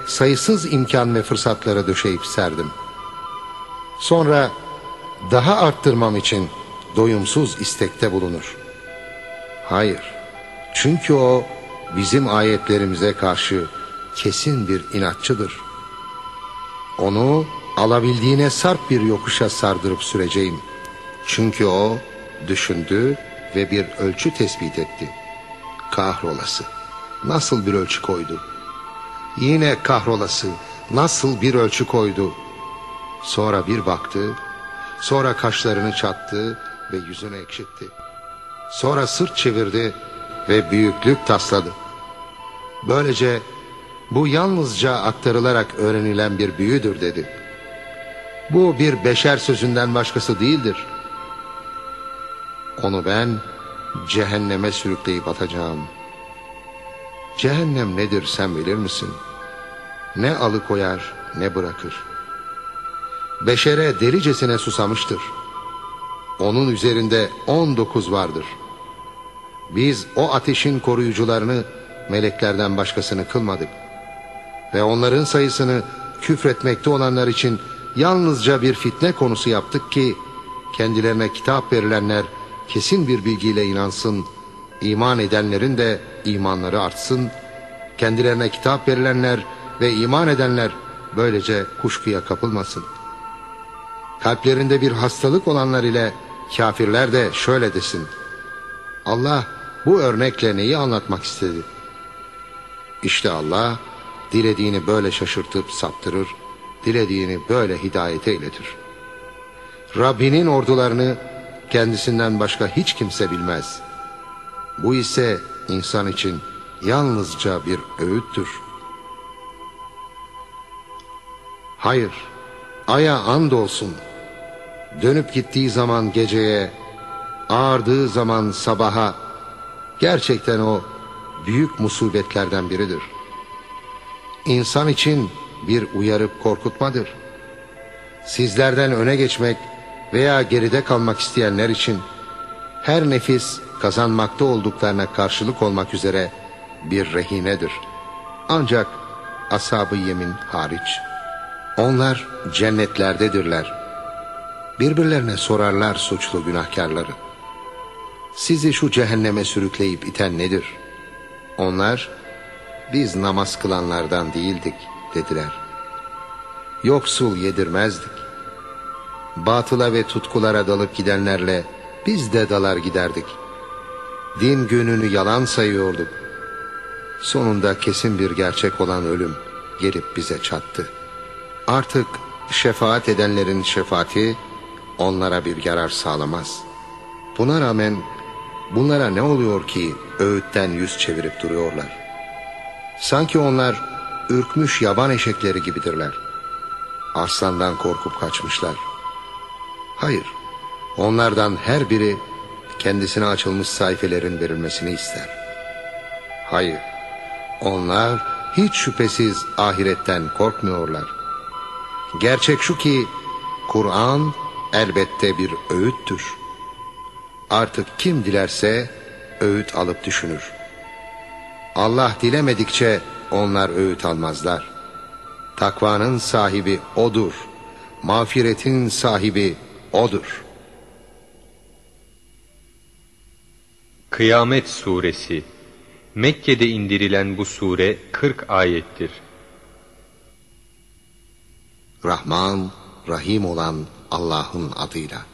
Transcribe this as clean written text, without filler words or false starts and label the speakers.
Speaker 1: sayısız imkan ve fırsatları döşeyip serdim. Sonra daha arttırmam için doyumsuz istekte bulunur. Hayır, çünkü o bizim ayetlerimize karşı kesin bir inatçıdır. Onu alabildiğine sarp bir yokuşa sardırıp süreceğim. Çünkü o düşündü ve bir ölçü tespit etti. Kahrolası, nasıl bir ölçü koydu? Yine kahrolası, nasıl bir ölçü koydu? Sonra bir baktı, sonra kaşlarını çattı ve yüzünü ekşitti. Sonra sırt çevirdi ve büyüklük tasladı. Böylece bu yalnızca aktarılarak öğrenilen bir büyüdür dedi. Bu bir beşer sözünden başkası değildir. Onu ben cehenneme sürükleyip atacağım. Cehennem nedir sen bilir misin? Ne alıkoyar ne bırakır. Beşere delicesine susamıştır. Onun üzerinde 19 vardır. Biz o ateşin koruyucularını meleklerden başkasını kılmadık. Ve onların sayısını küfretmekte olanlar için yalnızca bir fitne konusu yaptık ki kendilerine kitap verilenler kesin bir bilgiyle inansın, iman edenlerin de imanları artsın, kendilerine kitap verilenler ve iman edenler böylece kuşkuya kapılmasın. Kalplerinde bir hastalık olanlar ile kafirler de şöyle desin: Allah bu örnekle neyi anlatmak istedi? İşte Allah dilediğini böyle şaşırtıp saptırır, dilediğini böyle hidayete iletir. Rabbinin ordularını kendisinden başka hiç kimse bilmez. Bu ise insan için yalnızca bir öğüttür. Hayır, aya andolsun, dönüp gittiği zaman geceye, ağardığı zaman sabaha, gerçekten o büyük musibetlerden biridir. İnsan için bir uyarıp korkutmadır. Sizlerden öne geçmek veya geride kalmak isteyenler için her nefis kazanmakta olduklarına karşılık olmak üzere bir rehinedir. Ancak ashab-ı yemin hariç. Onlar cennetlerdedirler. Birbirlerine sorarlar suçlu günahkarları: sizi şu cehenneme sürükleyip iten nedir? Onlar, biz namaz kılanlardan değildik dediler. Yoksul yedirmezdik. Batıla ve tutkulara dalıp gidenlerle biz de dalar giderdik. Din gününü yalan sayıyorduk. Sonunda kesin bir gerçek olan ölüm gelip bize çattı. Artık şefaat edenlerin şefaati onlara bir yarar sağlamaz. Buna rağmen bunlara ne oluyor ki öğütten yüz çevirip duruyorlar? Sanki onlar ürkmüş yaban eşekleri gibidirler. Arslandan korkup kaçmışlar. Hayır, onlardan her biri kendisine açılmış sayfelerin verilmesini ister. Hayır, onlar hiç şüphesiz ahiretten korkmuyorlar. Gerçek şu ki Kur'an elbette bir öğüttür. Artık kim dilerse öğüt alıp düşünür. Allah dilemedikçe onlar öğüt almazlar. Takvanın sahibi O'dur. Mağfiretin sahibi O'dur.
Speaker 2: Kıyamet Suresi. Mekke'de indirilen bu sure 40 ayettir.
Speaker 1: Rahman, Rahim olan Allah'ın adıyla.